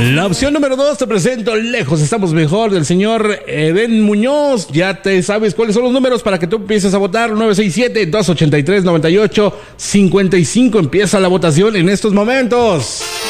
La opción número 2, te presento Lejos Estamos Mejor, del señor Eden Muñoz. Ya te sabes cuáles son los números para que tú empieces a votar. 967-283-9855. Empieza la votación en estos momentos.